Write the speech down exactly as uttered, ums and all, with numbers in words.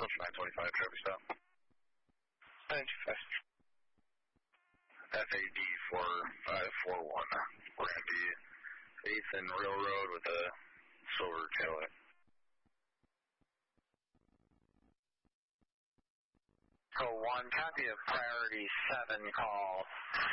Approach nine twenty-five, traffic stop. nine two five. F A D four five four one. We're going to be eighth and Railroad with a silver taillight. Go one, copy of priority seven call.